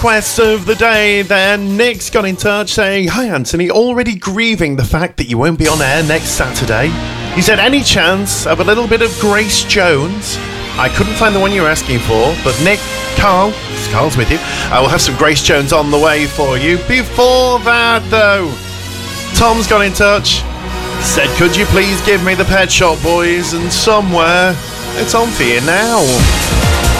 Quest of the day then. Nick's got in touch saying, "Hi Anthony, already grieving the fact that you won't be on air next Saturday. He said, any chance of a little bit of Grace Jones? I couldn't find the one you were asking for, but Nick, Carl's with you. I will have some Grace Jones on the way for you. Before that though, Tom's got in touch, said, could you please give me the Pet Shop Boys, and somewhere it's on for you now."